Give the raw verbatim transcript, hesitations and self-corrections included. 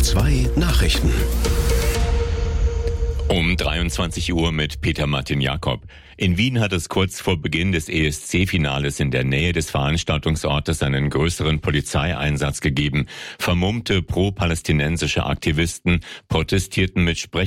zwei Nachrichten. Um dreiundzwanzig Uhr mit Peter Martin Jakob. In Wien hat es kurz vor Beginn des E S C-Finales in der Nähe des Veranstaltungsortes einen größeren Polizeieinsatz gegeben. Vermummte pro-palästinensische Aktivisten protestierten mit Sprech